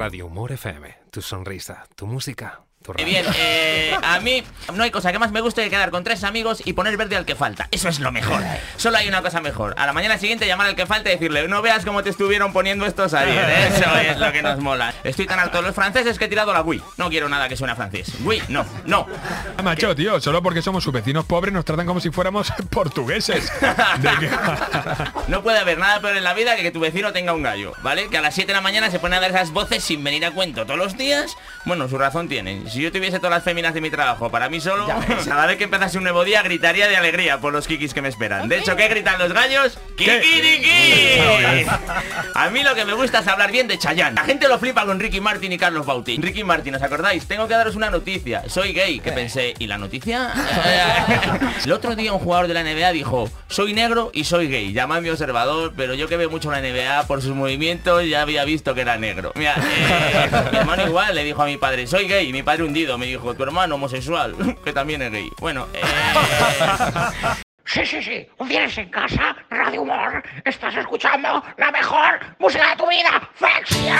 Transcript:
Radio Humor FM, tu sonrisa, tu música, tu radio. Bien, a mí no hay cosa que más me guste que quedar con 3 amigos y poner verde al que falta. Eso es lo mejor. Solo hay una cosa mejor. A la mañana siguiente llamar al que falta y decirle: no veas cómo te estuvieron poniendo estos ayer. Eso es lo que nos mola. Estoy tan harto de los franceses que he tirado la Wii. No quiero nada que suene a francés. Wii, no. Macho, tío, solo porque somos sus vecinos pobres nos tratan como si fuéramos portugueses. No puede haber nada peor en la vida que tu vecino tenga un gallo, ¿vale? Que a las 7 de la mañana se pone a dar esas voces sin venir a cuento todos los días. Bueno, su razón tienen. Si yo tuviese todas las féminas de mi trabajo para mí solo, cada vez que empezase un nuevo día gritaría de alegría por los kikis que me esperan. De hecho, ¿qué gritan los gallos? ¡Kikiriki! A mí lo que me gusta es hablar bien de Chayanne. La gente lo flipa con Ricky Martin y Carlos Bautín. Ricky Martin, ¿os acordáis? Tengo que daros una noticia. Soy gay. Que pensé, ¿y la noticia? El otro día un jugador de la NBA dijo: soy negro y soy gay. Llamadme observador, pero yo que veo mucho la NBA por sus movimientos ya había visto que era negro. Mira, mi hermano igual le dijo a mi padre: soy gay. Y mi padre hundido me dijo: tu hermano homosexual, que también es gay. Bueno, Sí. Un viernes en casa, Radio Humor. Estás escuchando la mejor música de tu vida. ¡Flexión!